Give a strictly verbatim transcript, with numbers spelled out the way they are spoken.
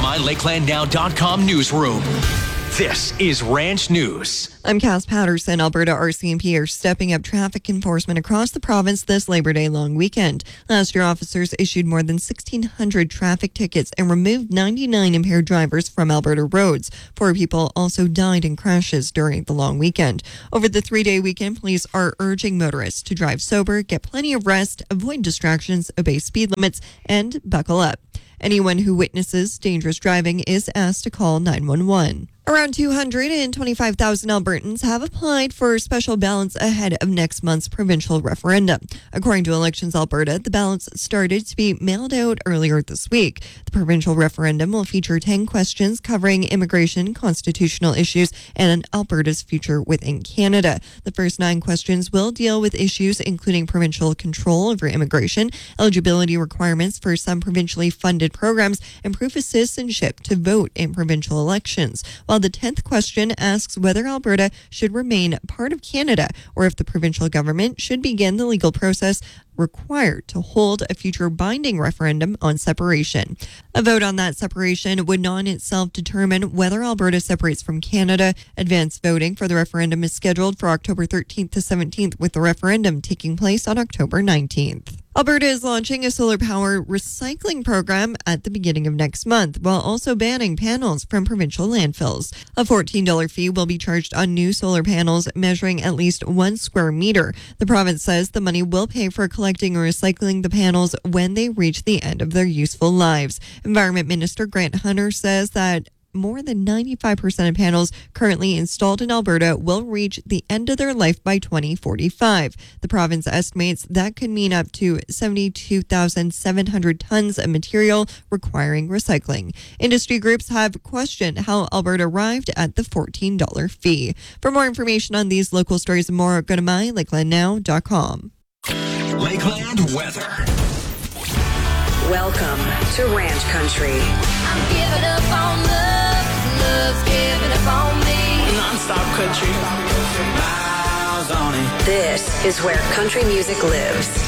My Lakeland Now dot com newsroom. This is Ranch News. I'm Cass Patterson. Alberta R C M P are stepping up traffic enforcement across the province this Labor Day long weekend. Last year, officers issued more than sixteen hundred traffic tickets and removed ninety-nine impaired drivers from Alberta roads. Four people also died in crashes during the long weekend. Over the three-day weekend, police are urging motorists to drive sober, get plenty of rest, avoid distractions, obey speed limits, and buckle up. Anyone who witnesses dangerous driving is asked to call nine one one. Around two hundred twenty-five thousand Albertans have applied for special ballots ahead of next month's provincial referendum. According to Elections Alberta, the ballots started to be mailed out earlier this week. The provincial referendum will feature ten questions covering immigration, constitutional issues, and Alberta's future within Canada. The first nine questions will deal with issues including provincial control over immigration, eligibility requirements for some provincially funded programs, and proof of citizenship to vote in provincial elections. While the tenth question asks whether Alberta should remain part of Canada or if the provincial government should begin the legal process required to hold a future binding referendum on separation. A vote on that separation would not in itself determine whether Alberta separates from Canada. Advanced voting for the referendum is scheduled for October thirteenth to seventeenth, with the referendum taking place on October nineteenth. Alberta is launching a solar power recycling program at the beginning of next month, while also banning panels from provincial landfills. A fourteen dollars fee will be charged on new solar panels measuring at least one square meter. The province says the money will pay for collecting or recycling the panels when they reach the end of their useful lives. Environment Minister Grant Hunter says that more than ninety-five percent of panels currently installed in Alberta will reach the end of their life by twenty forty-five. The province estimates that could mean up to seventy-two thousand seven hundred tons of material requiring recycling. Industry groups have questioned how Alberta arrived at the fourteen dollars fee. For more information on these local stories and more, go to my lakeland now dot com. Lakeland weather. Welcome to Ranch Country. I'm giving up on love, love's giving up on me. Non-stop country, miles on it. This is where country music lives.